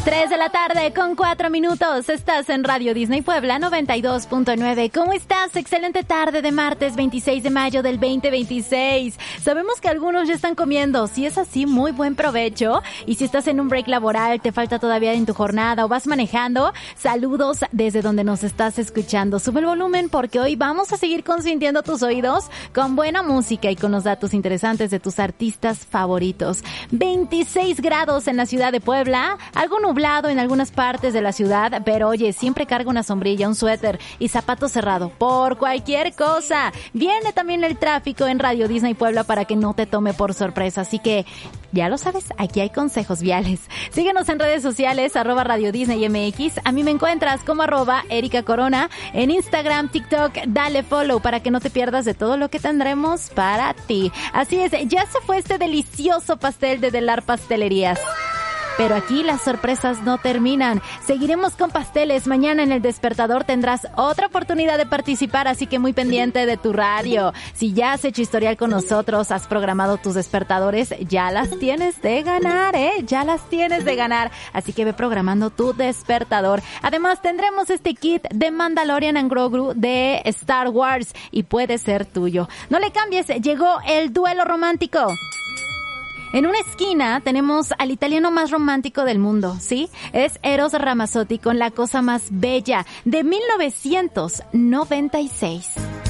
3 de la tarde con 4 minutos. Estás en Radio Disney Puebla 92.9. ¿Cómo estás? Excelente tarde de martes 26 de mayo del 2026. Sabemos que algunos ya están comiendo. Si es así, muy buen provecho. Y si estás en un break laboral, te falta todavía en tu jornada o vas manejando, saludos desde donde nos estás escuchando. Sube el volumen porque hoy vamos a seguir consintiendo tus oídos con buena música y con los datos interesantes de tus artistas favoritos. 26 grados en la ciudad de Puebla, algo nublado en algunas partes de la ciudad, pero oye, siempre carga una sombrilla, un suéter y zapato cerrado por cualquier cosa. Viene también el tráfico en Radio Disney Puebla para que no te tome por sorpresa, así que ya lo sabes, aquí hay consejos viales. Síguenos en redes sociales, @Radio Disney MX. A mí me encuentras como @Erika Corona en Instagram, TikTok. Dale follow para que no te pierdas de todo lo que tendremos para ti. Así es, ya se fue este delicioso pastel de Delar Pastelerías. Pero aquí las sorpresas no terminan. Seguiremos con pasteles. Mañana en El Despertador tendrás otra oportunidad de participar, así que muy pendiente de tu radio. Si ya has hecho historial con nosotros, has programado tus despertadores, ya las tienes de ganar, Ya las tienes de ganar. Así que ve programando tu despertador. Además, tendremos este kit de Mandalorian and Grogu de Star Wars y puede ser tuyo. No le cambies, llegó el duelo romántico. En una esquina tenemos al italiano más romántico del mundo, ¿sí? Es Eros Ramazzotti con La cosa más bella de 1996.